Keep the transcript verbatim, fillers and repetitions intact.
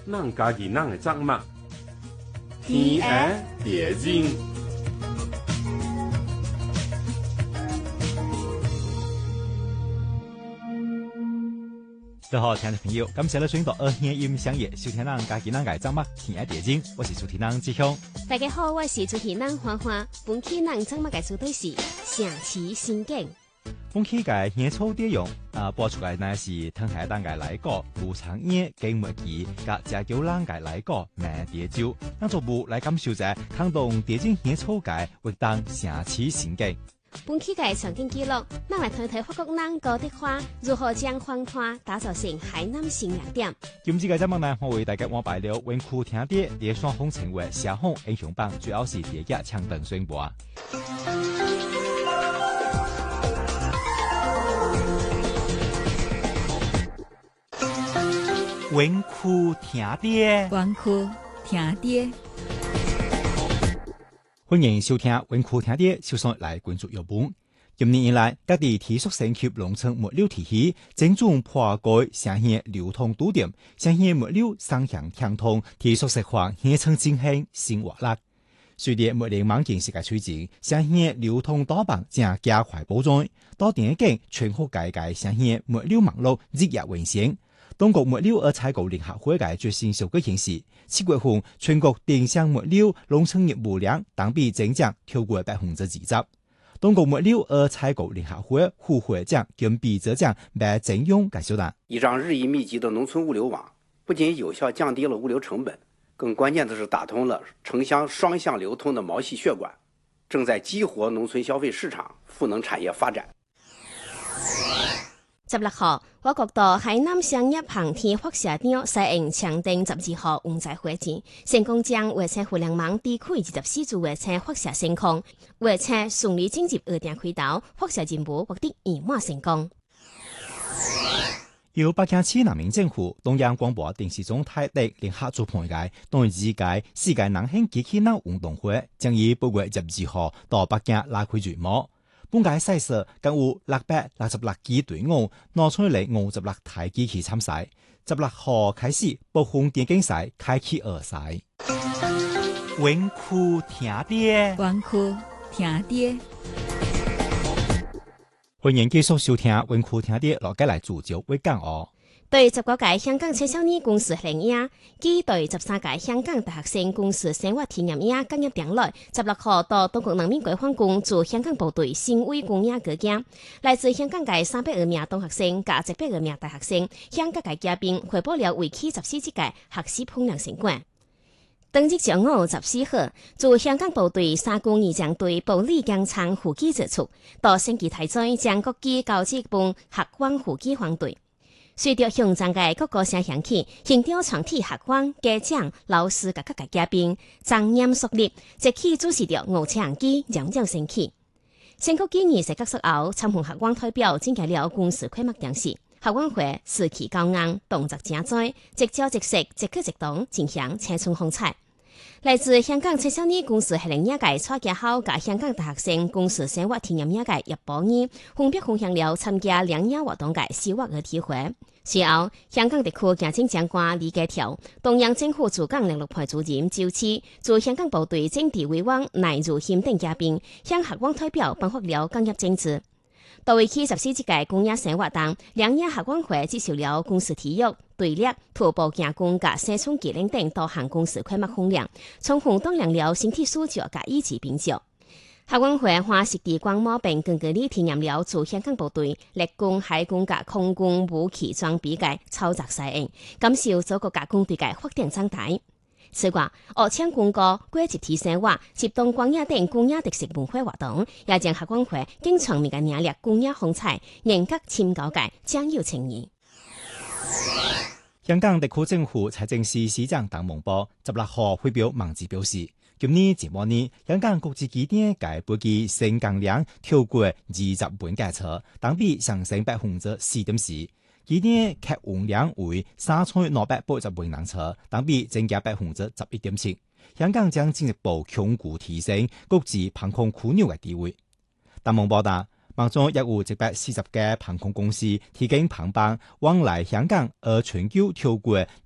咱家己咱的掌握。天下地人。 大家好，亲爱的朋友，感谢你收听到二天音响业收听咱家己咱嘅掌握天下地人，我是主持人志雄。 大家好，我是主持人花花。本期咱掌握嘅主题是城市新景。 本期嘅演草內容啊，播出嚟呢是騰海當嘅來個無長煙經末期，甲隻叫人嘅來個名地州，讓逐步來感受者看動地景演草嘅活動城市新景。 本期嘅場景記錄，咱來睇睇法國人高德華如何將黃花打造成海南新亮點。 今次嘅節目呢，我為大家安排了文庫聽啲連雙紅成為社紅英雄榜，主要是第一槍燈宣佈。文庫聽啲， 文庫聽啲。 歡迎收聽文庫聽啲，首先來關注日本。今年以來，各地體育升級農村物流體系，整種破改城鄉流通堵點，城鄉物流雙向暢通，體育實化鄉村振興新活力。隨着物流網建設嘅推進，城鄉流通導辦正加快保障，到電競全國各界城鄉物流網絡日益完善。中國物流和採購聯合會嘅最新數據顯示，七月份全國電商物流農村業務量同比增長超過百分之二十。中國物流和採購聯合會副會長兼比則長白正勇介紹道： 依仗日益密集的農村物流網，不僅有效降低了物流成本，更關鍵的是打通了城鄉雙向流通的毛細血管，正在激活農村消費市場，賦能產業發展。 十六號，我國到海南商業航天發射場實現搶訂十二號運載火箭，成功將衛星互聯網地區二十四組衛星發射升空，衛星順利進入二點軌道，發射任務獲得圓滿成功。 由北京市人民政府、中央廣播電視總台等聯合主辦嘅第二屆世界南興機器人運動會，將於八月十二號到北京拉開序幕。本屆賽事共有六百六十六支隊伍，攞出嚟五十六台機器參賽。十六號開始，部分電競賽開啟二賽。文庫聽啲， 文庫聽啲。 歡迎繼續收聽文庫聽啲，落街嚟主角會講哦。 對十九屆香港青少年公司領獎，暨對十三屆香港大學生公司生活體驗獎今日頂來，十六號到中國人民解放軍駐香港部隊新委公獎舉獎，來自香港嘅三百二名中學生加一百二名大學生，向各界嘉賓匯報了為期十四節嘅學習碰亮成果。當日上午十四號，駐香港部隊三軍儀仗隊部李江昌副機指出，到升級台載將國旗交接本客灣副機方隊。隨着雄壯嘅各個聲響起，行調全體學員、家長、老師及各界嘉賓莊嚴肅立，即起主持着五車機冉冉升起。升國旗儀式結束後，參與學員代表展開了公司開幕儀式。學員會士氣高昂，動作正在，即招即食，即去即動，進行青春風采。來自香港青少年公司系零一屆初級考及香港大學生公司生活體驗一屆入保二，分別分享了參加兩樣活動嘅收穫和體會。隨後，香港地區行政長官李家超、中央政府駐港聯絡辦主任趙熾、駐香港部隊政治委員賴如謙等嘉賓，向學員代表頒發了獎業證書。到為期十四節嘅公益生活當，兩日學員會接受了公司體育、隊列、徒步行軍及社村技能等多項公司開幕訓練，充分鍛鍊了身體素質及意志秉性。學員會花實地觀摩並近距離體驗了駐香港部隊陸軍、海軍及空軍武器裝備嘅操作實驗，感受祖國及軍隊嘅發展長大。此外，學青軍歌、國集體生活、接動公益等公益特色文化活動，也將學員會經常面嘅領略公益風采，人格深高嘅將有情誼。 香港特區政府財政司司長鄧文波十六號發表網誌表示，今年節目呢，香港國際機場嘅飛機升降量超過二十萬架次，同比上升百分之四點四。機場客運量為三千六百八十萬人次，同比增加百分之十一點七。香港將進一步鞏固提升國際航空樞紐嘅地位。鄧文波話，目前約有一百四十家航空公司提供航班往來香港，而全球超過